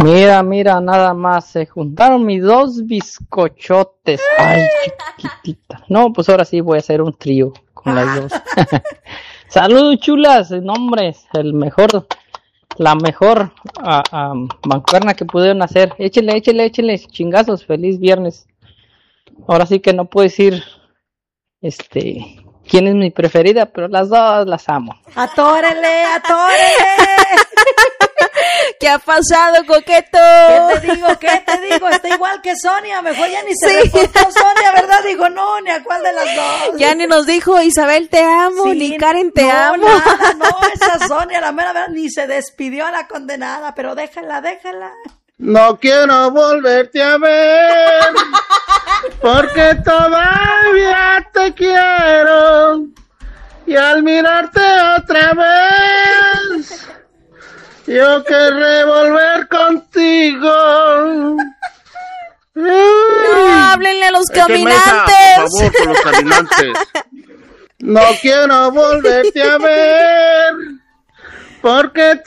Mira, nada más, se juntaron mis 2 bizcochotes. Ay, chiquitita. No, pues ahora sí voy a hacer un trío con las 2. Saludos, chulas, nombres, la mejor mancuerna que pudieron hacer. Échele, chingazos, feliz viernes. Ahora sí que no puedo decir, quién es mi preferida, pero las 2 las amo. ¡Atórele! ¿Qué ha pasado, coqueto? ¿Qué te digo? Está igual que Sonia, mejor ya ni se reportó Sonia, ¿verdad? Digo, no, ni a cuál de las 2. Ya ni nos dijo Isabel te amo, sí, ni Karen te amo. No, esa Sonia, la mera verdad, ni se despidió a la condenada, pero déjala. No quiero volverte a ver, porque todavía te quiero, y al mirarte otra vez, yo querré volver contigo. No, háblenle a los caminantes. Por favor, con los caminantes. No quiero volverte a ver, porque